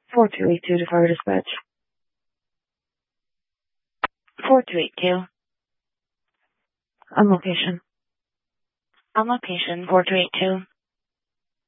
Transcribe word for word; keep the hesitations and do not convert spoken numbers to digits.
four two eight two to Fire Dispatch. four two eight two. On location. On location, four two eight two.